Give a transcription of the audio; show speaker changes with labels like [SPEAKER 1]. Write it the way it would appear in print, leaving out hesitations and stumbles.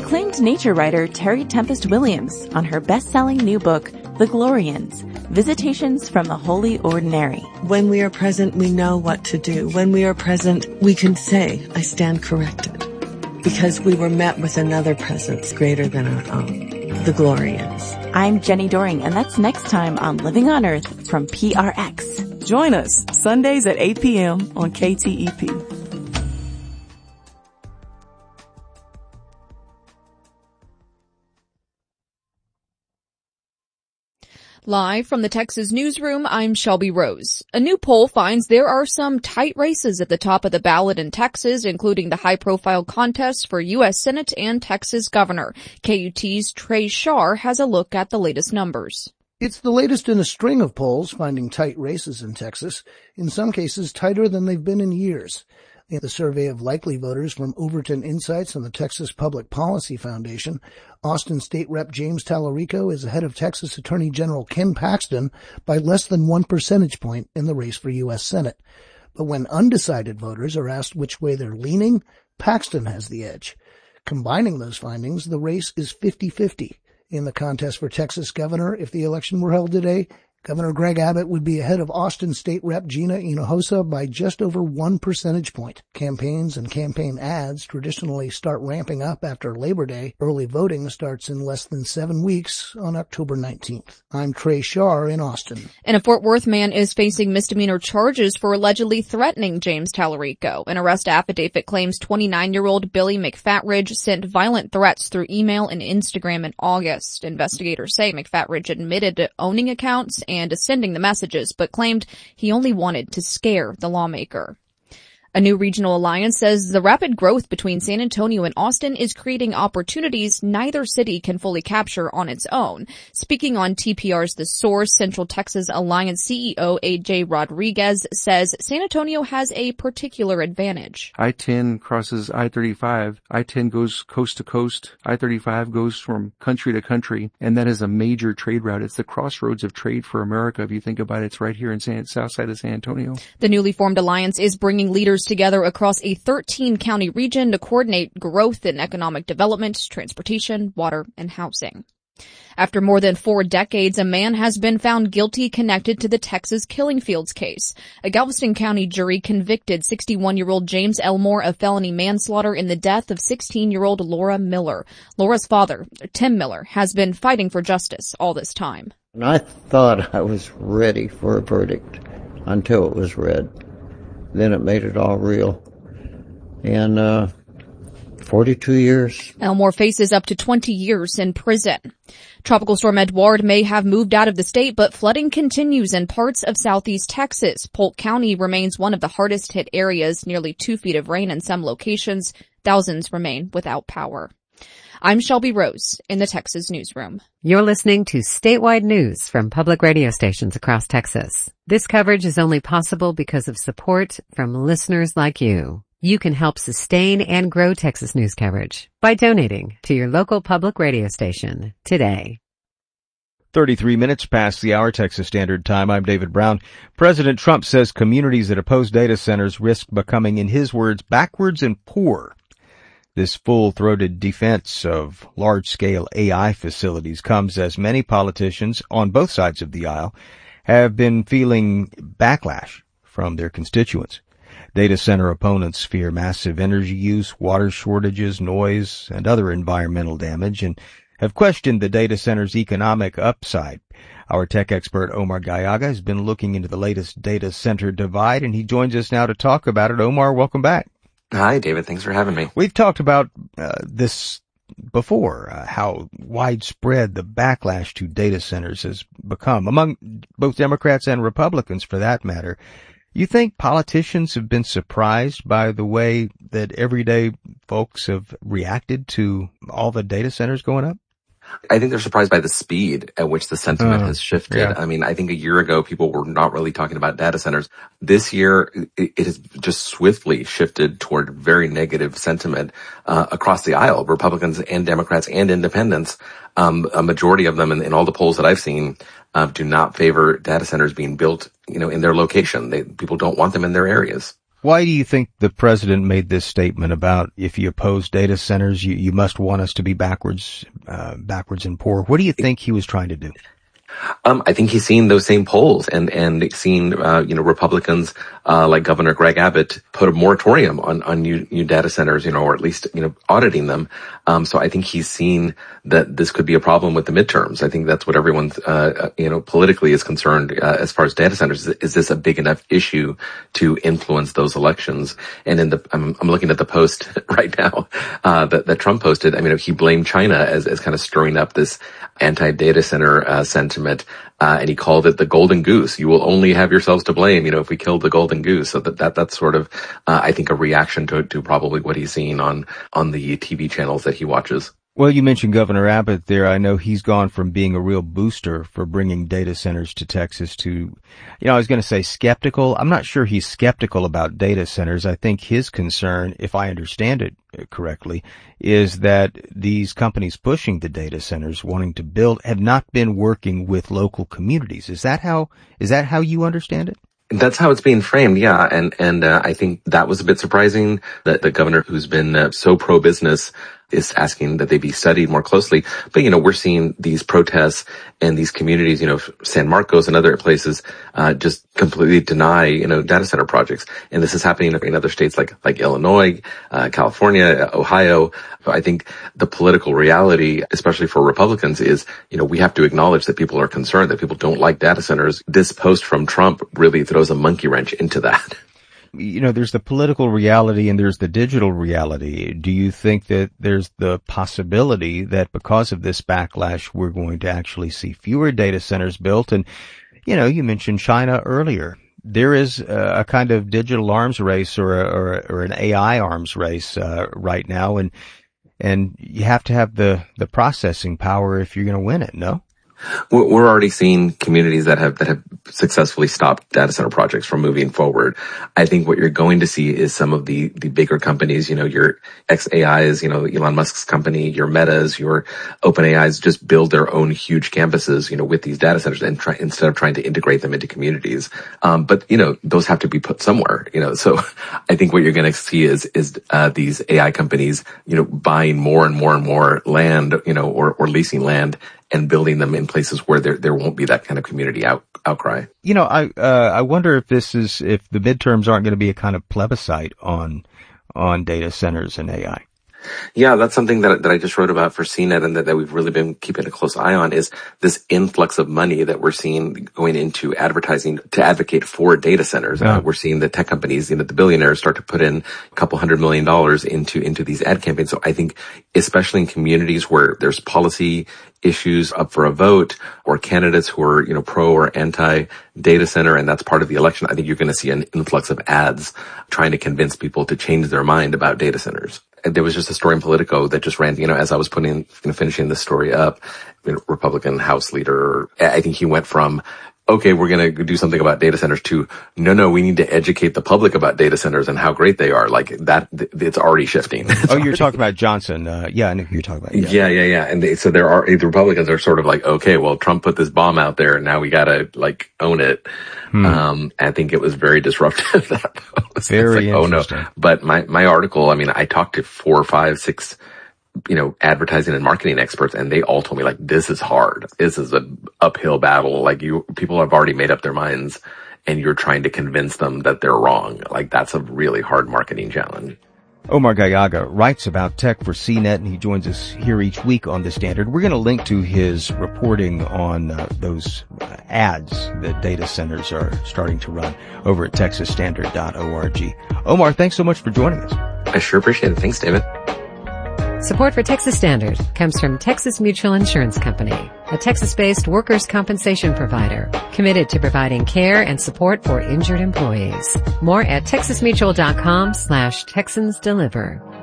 [SPEAKER 1] acclaimed nature writer Terry Tempest Williams on her best-selling new book, The Glorians, Visitations from the Holy Ordinary.
[SPEAKER 2] When we are present, we know what to do. When we are present, we can say, I stand corrected. Because we were met with another presence greater than our own, the Glorians.
[SPEAKER 1] I'm Jenny Doring, and that's next time on Living on Earth from PRX.
[SPEAKER 3] Join us Sundays at 8 p.m. on KTEP.
[SPEAKER 4] Live from the Texas newsroom, I'm Shelby Rose. A new poll finds there are some tight races at the top of the ballot in Texas, including the high-profile contests for U.S. Senate and Texas governor. KUT's Trey Shar has a look at the latest numbers.
[SPEAKER 5] It's the latest in a string of polls finding tight races in Texas, in some cases tighter than they've been in years. In the survey of likely voters from Overton Insights and the Texas Public Policy Foundation, Austin State Rep James Tallarico is ahead of Texas Attorney General Ken Paxton by less than 1 percentage point in the race for U.S. Senate. But when undecided voters are asked which way they're leaning, Paxton has the edge. Combining those findings, the race is 50-50. In the contest for Texas governor, if the election were held today, Governor Greg Abbott would be ahead of Austin State Rep Gina Hinojosa by just over 1 percentage point. Campaigns and campaign ads traditionally start ramping up after Labor Day. Early voting starts in less than 7 weeks on October 19th. I'm Trey Shar in Austin.
[SPEAKER 4] And a Fort Worth man is facing misdemeanor charges for allegedly threatening James Tallarico. An arrest affidavit claims 29-year-old Billy McFatridge sent violent threats through email and Instagram in August. Investigators say McFatridge admitted to owning accounts and sending the messages, but claimed he only wanted to scare the lawmaker. A new regional alliance says the rapid growth between San Antonio and Austin is creating opportunities neither city can fully capture on its own. Speaking on TPR's The Source, Central Texas Alliance CEO AJ Rodriguez says San Antonio has a particular advantage.
[SPEAKER 6] I-10 crosses I-35. I-10 goes coast to coast. I-35 goes from country to country, and that is a major trade route. It's the crossroads of trade for America. If you think about it, it's right here in south side of San Antonio.
[SPEAKER 4] The newly formed alliance is bringing leaders together across a 13-county region to coordinate growth in economic development, transportation, water, and housing. After more than 4 decades, a man has been found guilty connected to the Texas Killing Fields case. A Galveston County jury convicted 61-year-old James Elmore of felony manslaughter in the death of 16-year-old Laura Miller. Laura's father, Tim Miller, has been fighting for justice all this time.
[SPEAKER 7] And I thought I was ready for a verdict until it was read. Then it made it all real. And 42 years.
[SPEAKER 4] Elmore faces up to 20 years in prison. Tropical Storm Edouard may have moved out of the state, but flooding continues in parts of southeast Texas. Polk County remains one of the hardest hit areas, nearly 2 feet of rain in some locations. Thousands remain without power. I'm Shelby Rose in the Texas newsroom.
[SPEAKER 8] You're listening to statewide news from public radio stations across Texas. This coverage is only possible because of support from listeners like you. You can help sustain and grow Texas news coverage by donating to your local public radio station today.
[SPEAKER 9] 33 minutes past the hour, Texas Standard Time. I'm David Brown. President Trump says communities that oppose data centers risk becoming, in his words, backwards and poor. This full-throated defense of large-scale AI facilities comes as many politicians on both sides of the aisle have been feeling backlash from their constituents. Data center opponents fear massive energy use, water shortages, noise, and other environmental damage, and have questioned the data center's economic upside. Our tech expert Omar Gallaga has been looking into the latest data center divide, and he joins us now to talk about it. Omar, welcome back.
[SPEAKER 10] Hi, David. Thanks for having me.
[SPEAKER 9] We've talked about this before, how widespread the backlash to data centers has become among both Democrats and Republicans, for that matter. You think politicians have been surprised by the way that everyday folks have reacted to all the data centers going up?
[SPEAKER 10] I think they're surprised by the speed at which the sentiment has shifted.
[SPEAKER 9] Yeah.
[SPEAKER 10] I mean, I think a year ago, people were not really talking about data centers. This year, it has just swiftly shifted toward very negative sentiment across the aisle. Republicans and Democrats and independents, a majority of them in all the polls that I've seen, do not favor data centers being built, in their location. People don't want them in their areas.
[SPEAKER 9] Why do you think the president made this statement about if you oppose data centers, you must want us to be backwards and poor? What do you think he was trying to do?
[SPEAKER 10] I think he's seen those same polls and seen, Republicans, like Governor Greg Abbott put a moratorium on new data centers, or at least, auditing them. So I think he's seen that this could be a problem with the midterms. I think that's what everyone, politically is concerned, as far as data centers. Is this a big enough issue to influence those elections? And I'm looking at the post right now, that Trump posted. I mean, he blamed China as kind of stirring up this anti-data center, sentiment. And he called it the golden goose. You will only have yourselves to blame, if we killed the golden goose. So that's sort of, I think, a reaction to probably what he's seeing on the TV channels that he watches.
[SPEAKER 9] Well, you mentioned Governor Abbott there. I know he's gone from being a real booster for bringing data centers to Texas to, I was going to say skeptical. I'm not sure he's skeptical about data centers. I think his concern, if I understand it correctly, is that these companies pushing the data centers, wanting to build, have not been working with local communities. Is that how you understand it?
[SPEAKER 10] That's how it's being framed, yeah. And I think that was a bit surprising that the governor, who's been so pro-business, is asking that they be studied more closely. But, we're seeing these protests and these communities, San Marcos and other places, just completely deny, data center projects. And this is happening in other states like Illinois, California, Ohio. So I think the political reality, especially for Republicans, is, we have to acknowledge that people are concerned, that people don't like data centers. This post from Trump really throws a monkey wrench into that.
[SPEAKER 9] There's the political reality and there's the digital reality. Do you think that there's the possibility that because of this backlash, we're going to actually see fewer data centers built? And, you mentioned China earlier. There is a kind of digital arms race or an AI arms race, right now. And you have to have the processing power if you're going to win it, no?
[SPEAKER 10] We're already seeing communities that have successfully stopped data center projects from moving forward. I think what you're going to see is some of the bigger companies, your xAIs, Elon Musk's company, your Metas, your OpenAIs, just build their own huge campuses, with these data centers and instead of trying to integrate them into communities. But those have to be put somewhere, so I think what you're going to see is these AI companies, buying more and more and more land, or leasing land and building them in places where there won't be that kind of community outcry.
[SPEAKER 9] I wonder if if the midterms aren't going to be a kind of plebiscite on data centers and AI.
[SPEAKER 10] Yeah, that's something that I just wrote about for CNET and that we've really been keeping a close eye on is this influx of money that we're seeing going into advertising to advocate for data centers. Yeah. We're seeing the tech companies, the billionaires start to put in a couple $100 million into these ad campaigns. So I think especially in communities where there's policy issues up for a vote or candidates who are, pro or anti data center, and that's part of the election, I think you're going to see an influx of ads trying to convince people to change their mind about data centers. And there was just a story in Politico that just ran, as I was finishing this story up, Republican House leader, I think he went from, okay, we're going to do something about data centers to, no, we need to educate the public about data centers and how great they are. Like that, it's already shifting.
[SPEAKER 9] You're talking about Johnson. Yeah, I know who you're talking about.
[SPEAKER 10] Yeah. And the Republicans are sort of like, okay, well, Trump put this bomb out there and now we got to own it. I think it was very disruptive. That post.
[SPEAKER 9] Very interesting.
[SPEAKER 10] Oh no. But my article, I talked to 4, 5, 6, advertising and marketing experts, and they all told me this is hard. This is an uphill battle. People have already made up their minds and you're trying to convince them that they're wrong. That's a really hard marketing challenge.
[SPEAKER 9] Omar Gallaga writes about tech for CNET, and he joins us here each week on The Standard. We're going to link to his reporting on those ads that data centers are starting to run over at texasstandard.org. Omar, thanks so much for joining us.
[SPEAKER 10] I sure appreciate it. Thanks, David.
[SPEAKER 8] Support for Texas Standard comes from Texas Mutual Insurance Company, a Texas-based workers' compensation provider committed to providing care and support for injured employees. More at texasmutual.com/TexansDeliver.